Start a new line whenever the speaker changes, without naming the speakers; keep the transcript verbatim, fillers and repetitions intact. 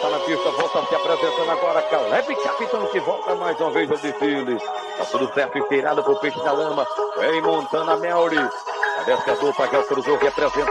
está na pista, volta se apresentando agora. Caleb Capitão, que volta mais uma vez ao desfile. Tá tudo certo, esteirado pro peixe na lama. Vem montando a Melry. A desce a dupla, que cruzou, representa